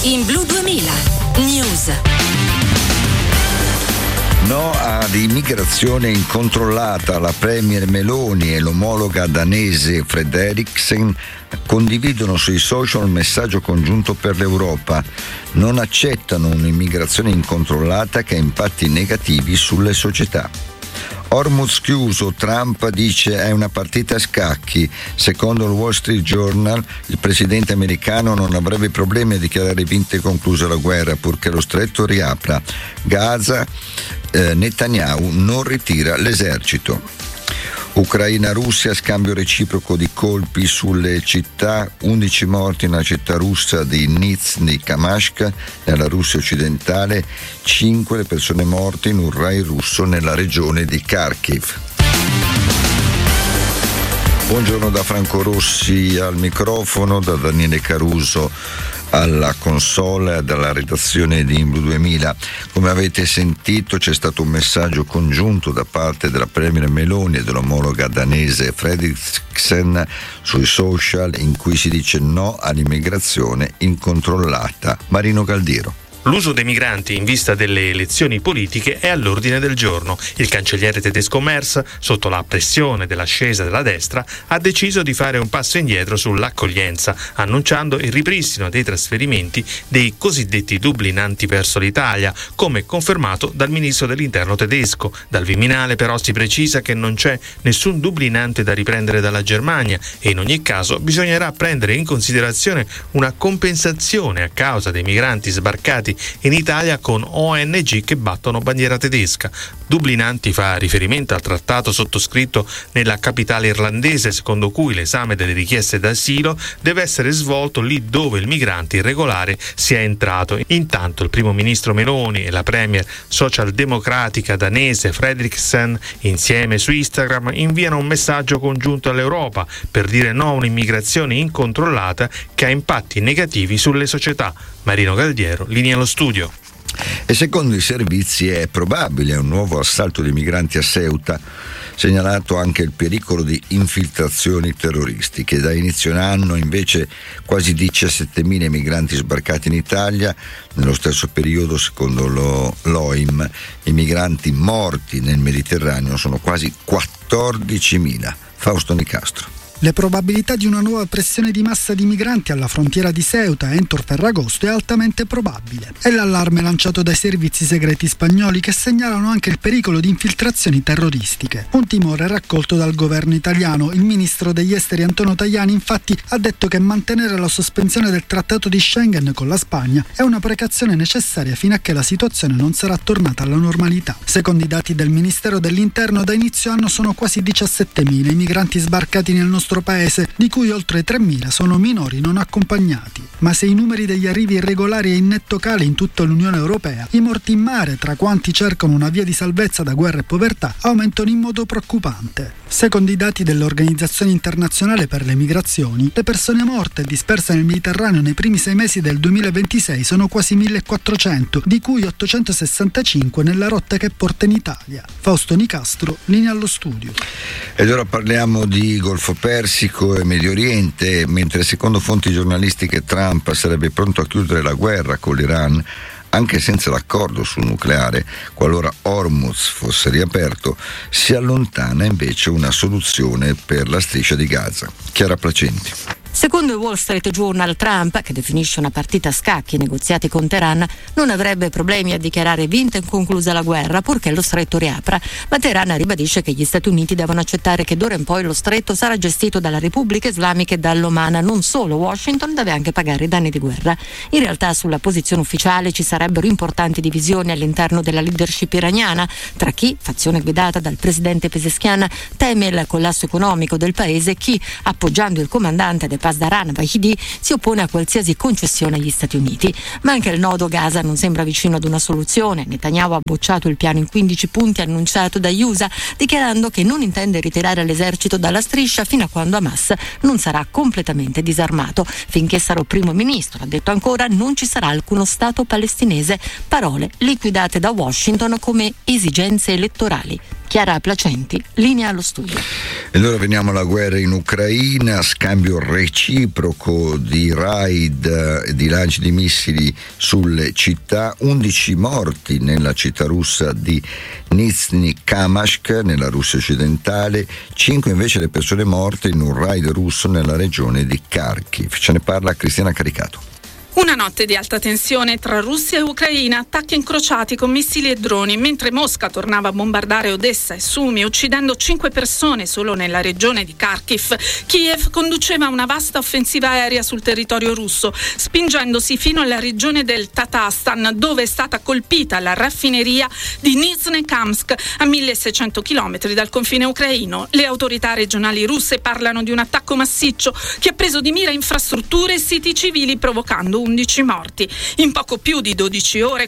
In Blu 2000 News. No ad immigrazione incontrollata. La premier Meloni e l'omologa danese Frederiksen condividono sui social un messaggio congiunto per l'Europa. Non accettano un'immigrazione incontrollata che ha impatti negativi sulle società. Hormuz chiuso, Trump dice è una partita a scacchi. Secondo il Wall Street Journal, il presidente americano non avrebbe problemi a dichiarare vinta e conclusa la guerra purché lo stretto riapra. Gaza, Netanyahu non ritira l'esercito. Ucraina-Russia, scambio reciproco di colpi sulle città, 11 morti nella città russa di Nizhny Kamashk nella Russia occidentale, 5 le persone morte in un raid russo nella regione di Kharkiv. Buongiorno da Franco Rossi al microfono, da Daniele Caruso alla console e dalla redazione di In Blu 2000. Come avete sentito, c'è stato un messaggio congiunto da parte della premier Meloni e dell'omologa danese Frederiksen sui social in cui si dice no all'immigrazione incontrollata. Marino Galdiero. L'uso dei migranti in vista delle elezioni politiche è all'ordine del giorno. Il cancelliere tedesco Merz, sotto la pressione dell'ascesa della destra, ha deciso di fare un passo indietro sull'accoglienza, annunciando il ripristino dei trasferimenti dei cosiddetti dublinanti verso l'Italia, come confermato dal ministro dell'Interno tedesco. Dal Viminale però si precisa che non c'è nessun dublinante da riprendere dalla Germania e in ogni caso bisognerà prendere in considerazione una compensazione a causa dei migranti sbarcati in Italia con ONG che battono bandiera tedesca. Dublinanti fa riferimento al trattato sottoscritto nella capitale irlandese, secondo cui l'esame delle richieste d'asilo deve essere svolto lì dove il migrante irregolare sia entrato. Intanto il primo ministro Meloni e la premier socialdemocratica danese Frederiksen insieme su Instagram inviano un messaggio congiunto all'Europa per dire no a un'immigrazione incontrollata che ha impatti negativi sulle società. Marino Galdiero, linea allo studio. E secondo i servizi è probabile un nuovo assalto di migranti a Ceuta, segnalato anche il pericolo di infiltrazioni terroristiche. Da inizio anno invece quasi 17.000 migranti sbarcati in Italia. Nello stesso periodo, secondo l'OIM, i migranti morti nel Mediterraneo sono quasi 14.000. Fausto Nicastro. Le probabilità di una nuova pressione di massa di migranti alla frontiera di Ceuta entro Ferragosto è altamente probabile. È l'allarme lanciato dai servizi segreti spagnoli che segnalano anche il pericolo di infiltrazioni terroristiche. Un timore raccolto dal governo italiano. Il ministro degli esteri Antonio Tajani infatti ha detto che mantenere la sospensione del trattato di Schengen con la Spagna è una precauzione necessaria fino a che la situazione non sarà tornata alla normalità. Secondo i dati del Ministero dell'Interno, da inizio anno sono quasi 17.000 i migranti sbarcati nel nostro paese, di cui oltre 3.000 sono minori non accompagnati. Ma se i numeri degli arrivi irregolari è in netto calo in tutta l'Unione Europea, i morti in mare, tra quanti cercano una via di salvezza da guerra e povertà, aumentano in modo preoccupante. Secondo i dati dell'Organizzazione Internazionale per le Migrazioni, le persone morte e disperse nel Mediterraneo nei primi 6 mesi del 2026 sono quasi 1.400, di cui 865 nella rotta che porta in Italia. Fausto Nicastro, linea allo studio. Ed ora parliamo di Golfo Persico e Medio Oriente. Mentre secondo fonti giornalistiche Trump sarebbe pronto a chiudere la guerra con l'Iran anche senza l'accordo sul nucleare, qualora Hormuz fosse riaperto, si allontana invece una soluzione per la striscia di Gaza. Chiara Placenti. Secondo il Wall Street Journal, Trump, che definisce una partita a scacchi i negoziati con Teheran, non avrebbe problemi a dichiarare vinta e conclusa la guerra purché lo stretto riapra, ma Teheran ribadisce che gli Stati Uniti devono accettare che d'ora in poi lo stretto sarà gestito dalla Repubblica Islamica e dall'Oman. Non solo, Washington deve anche pagare i danni di guerra. In realtà sulla posizione ufficiale ci sarebbero importanti divisioni all'interno della leadership iraniana, tra chi, fazione guidata dal presidente Pezeshkian, teme il collasso economico del paese e chi, appoggiando il comandante del Pasdaran Vahidi, si oppone a qualsiasi concessione agli Stati Uniti. Ma anche il nodo Gaza non sembra vicino ad una soluzione. Netanyahu ha bocciato il piano in 15 punti annunciato dagli USA, dichiarando che non intende ritirare l'esercito dalla striscia fino a quando Hamas non sarà completamente disarmato. Finché sarò primo ministro, ha detto ancora, non ci sarà alcuno Stato palestinese, parole liquidate da Washington come esigenze elettorali. Chiara Placenti, linea allo studio. E allora veniamo alla guerra in Ucraina, scambio reciproco di raid, di lanci di missili sulle città, 11 morti nella città russa di Nizhny Kamashk, nella Russia occidentale, 5 invece le persone morte in un raid russo nella regione di Kharkiv. Ce ne parla Cristiana Caricato. Una notte di alta tensione tra Russia e Ucraina, attacchi incrociati con missili e droni, mentre Mosca tornava a bombardare Odessa e Sumi, uccidendo 5 persone solo nella regione di Kharkiv. Kiev conduceva una vasta offensiva aerea sul territorio russo, spingendosi fino alla regione del Tatarstan, dove è stata colpita la raffineria di Nizhnekamsk, a 1600 km dal confine ucraino. Le autorità regionali russe parlano di un attacco massiccio che ha preso di mira infrastrutture e siti civili, provocando 11 morti. In poco più di 12 ore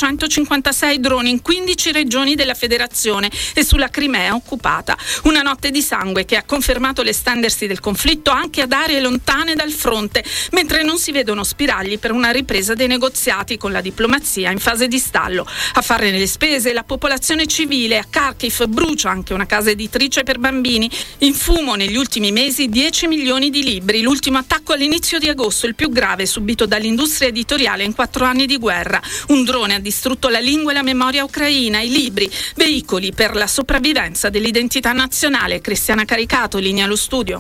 456 droni in 15 regioni della federazione e sulla Crimea occupata. Una notte di sangue che ha confermato l'estendersi del conflitto anche ad aree lontane dal fronte, mentre non si vedono spiragli per una ripresa dei negoziati con la diplomazia in fase di stallo. A farne le spese la popolazione civile. A Kharkiv brucia anche una casa editrice per bambini. In fumo negli ultimi mesi 10 milioni di libri. L'ultimo attacco all'inizio di agosto, il più grave subito dall'industria editoriale in 4 anni di guerra. Un drone ha distrutto la lingua e la memoria ucraina, i libri, veicoli per la sopravvivenza dell'identità nazionale. Cristiana Caricato, linea allo studio.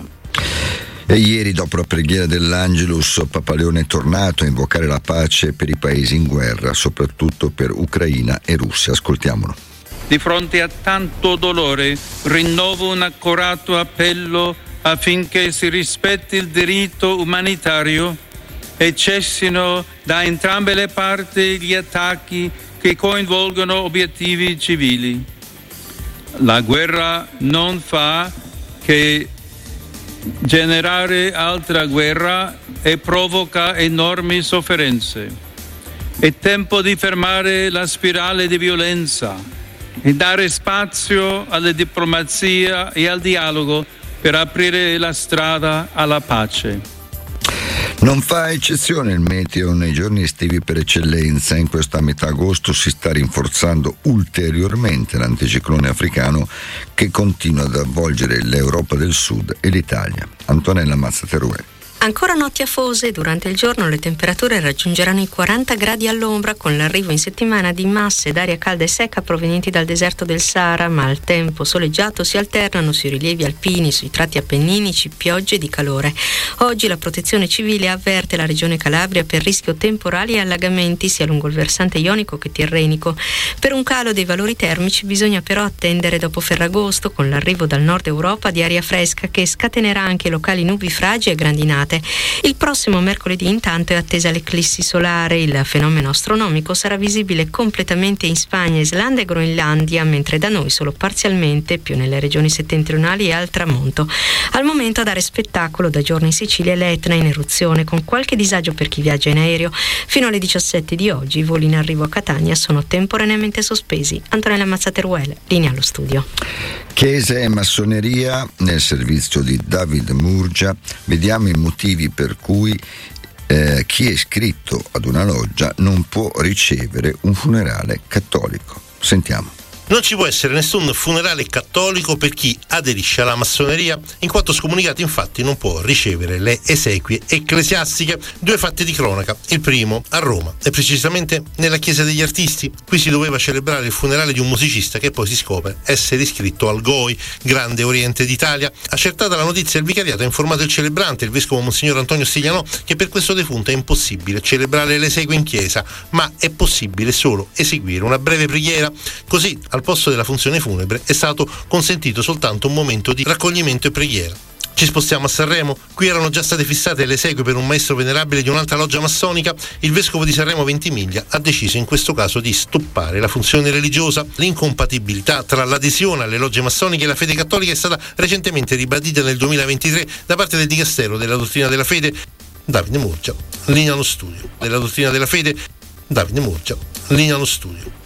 E ieri, dopo la preghiera dell'Angelus, Papa Leone è tornato a invocare la pace per i paesi in guerra, soprattutto per Ucraina e Russia. Ascoltiamolo. Di fronte a tanto dolore, rinnovo un accorato appello affinché si rispetti il diritto umanitario e cessino da entrambe le parti gli attacchi che coinvolgono obiettivi civili. La guerra non fa che generare altra guerra e provoca enormi sofferenze. È tempo di fermare la spirale di violenza e dare spazio alla diplomazia e al dialogo per aprire la strada alla pace. Non fa eccezione il meteo nei giorni estivi per eccellenza. In questa metà agosto si sta rinforzando ulteriormente l'anticiclone africano che continua ad avvolgere l'Europa del Sud e l'Italia. Antonella Mazzateruel. Ancora notti afose, durante il giorno le temperature raggiungeranno i 40 gradi all'ombra con l'arrivo in settimana di masse d'aria calda e secca provenienti dal deserto del Sahara, ma al tempo soleggiato si alternano sui rilievi alpini, sui tratti appenninici, piogge di calore. Oggi la Protezione Civile avverte la regione Calabria per rischio temporali e allagamenti sia lungo il versante ionico che tirrenico. Per un calo dei valori termici bisogna però attendere dopo Ferragosto, con l'arrivo dal nord Europa di aria fresca che scatenerà anche locali nubifragi e grandinate. Il prossimo mercoledì intanto è attesa l'eclissi solare. Il fenomeno astronomico sarà visibile completamente in Spagna, Islanda e Groenlandia, mentre da noi solo parzialmente, più nelle regioni settentrionali e al tramonto. Al momento a dare spettacolo da giorni in Sicilia è l'Etna in eruzione, con qualche disagio per chi viaggia in aereo. Fino alle 17 di oggi i voli in arrivo a Catania sono temporaneamente sospesi. Antonella Mazzateruel, linea allo studio. Chiesa e massoneria nel servizio di David Murgia. Vediamo i motivi per cui chi è iscritto ad una loggia non può ricevere un funerale cattolico. Sentiamo. Non ci può essere nessun funerale cattolico per chi aderisce alla massoneria, in quanto scomunicato infatti non può ricevere le esequie ecclesiastiche. 2 fatti di cronaca. Il primo a Roma, e precisamente nella Chiesa degli Artisti. Qui si doveva celebrare il funerale di un musicista che poi si scopre essere iscritto al GOI, Grande Oriente d'Italia. Accertata la notizia, il vicariato ha informato il celebrante, il vescovo Monsignor Antonio Stiglianò, che per questo defunto è impossibile celebrare le esequie in chiesa, ma è possibile solo eseguire una breve preghiera. Così, al posto della funzione funebre è stato consentito soltanto un momento di raccoglimento e preghiera. Ci spostiamo a Sanremo. Qui erano già state fissate le esequie per un maestro venerabile di un'altra loggia massonica. Il vescovo di Sanremo Ventimiglia ha deciso in questo caso di stoppare la funzione religiosa. L'incompatibilità tra l'adesione alle logge massoniche e la fede cattolica è stata recentemente ribadita nel 2023 da parte del Dicastero della Dottrina della Fede. Davide Murgia, linea allo studio. Della Dottrina della Fede, Davide Murgia, linea allo studio.